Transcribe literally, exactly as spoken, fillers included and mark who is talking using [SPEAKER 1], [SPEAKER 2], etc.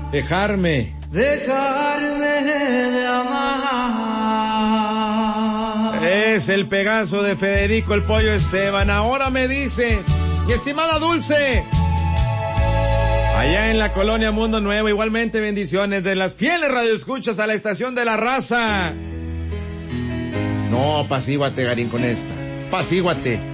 [SPEAKER 1] Dejarme.
[SPEAKER 2] Dejarme de amar.
[SPEAKER 1] Es el Pegaso de Federico el Pollo Esteban. Ahora me dices, mi estimada Dulce, allá en la colonia Mundo Nuevo, igualmente bendiciones de las fieles radioescuchas a la estación de la raza. No, pasíguate, Garín, con esta. Pasíguate.